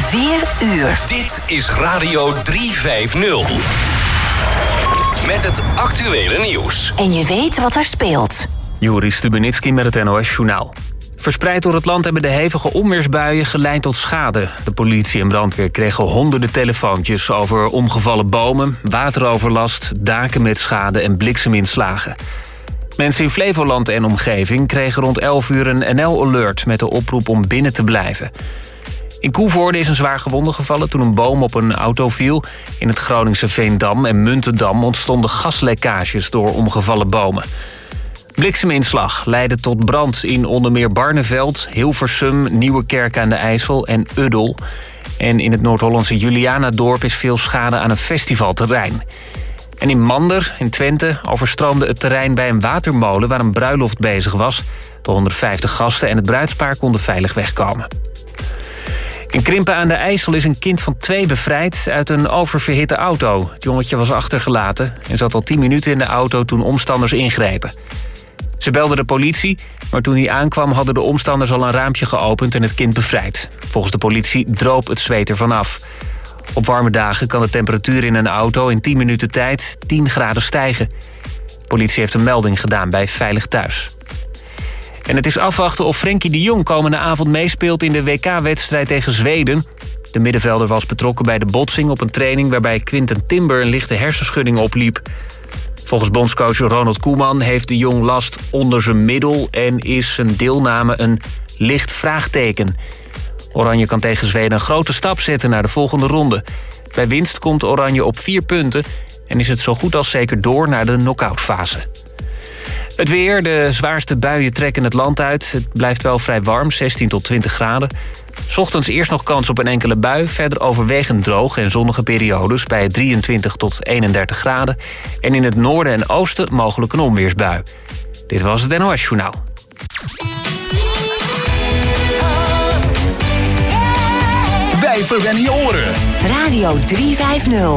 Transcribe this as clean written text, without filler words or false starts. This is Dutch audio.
4 uur. Dit is Radio 350. Met het actuele nieuws. En je weet wat er speelt. Joris Stubenitski met het NOS-journaal. Verspreid door het land hebben de hevige onweersbuien geleid tot schade. De politie en brandweer kregen honderden telefoontjes over omgevallen bomen, wateroverlast, daken met schade en blikseminslagen. Mensen in Flevoland en omgeving kregen rond 11 uur een NL-alert met de oproep om binnen te blijven. In Koevoorde is een zwaar gewonde gevallen toen een boom op een auto viel. In het Groningse Veendam en Muntendam ontstonden gaslekkages door omgevallen bomen. Blikseminslag leidde tot brand in onder meer Barneveld, Hilversum, Nieuwekerk aan de IJssel en Uddel. En in het Noord-Hollandse Julianadorp is veel schade aan het festivalterrein. En in Mander, in Twente, overstroomde het terrein bij een watermolen waar een bruiloft bezig was. De 150 gasten en het bruidspaar konden veilig wegkomen. In Krimpen aan de IJssel is een kind van 2 bevrijd uit een oververhitte auto. Het jongetje was achtergelaten en zat al 10 minuten in de auto toen omstanders ingrepen. Ze belden de politie, maar toen hij aankwam hadden de omstanders al een raampje geopend en het kind bevrijd. Volgens de politie droop het zweet ervan af. Op warme dagen kan de temperatuur in een auto in 10 minuten tijd 10 graden stijgen. De politie heeft een melding gedaan bij Veilig Thuis. En het is afwachten of Frenkie de Jong komende avond meespeelt in de WK-wedstrijd tegen Zweden. De middenvelder was betrokken bij de botsing op een training waarbij Quinten Timber een lichte hersenschudding opliep. Volgens bondscoach Ronald Koeman heeft de Jong last onder zijn middel en is zijn deelname een licht vraagteken. Oranje kan tegen Zweden een grote stap zetten naar de volgende ronde. Bij winst komt Oranje op 4 punten en is het zo goed als zeker door naar de knock-outfase. Het weer, de zwaarste buien trekken het land uit. Het blijft wel vrij warm, 16 tot 20 graden. 's Ochtends eerst nog kans op een enkele bui. Verder overwegend droog en zonnige periodes bij 23 tot 31 graden. En in het noorden en oosten mogelijk een onweersbui. Dit was het NOS Journaal. Wij verwennen je oren. Radio 350.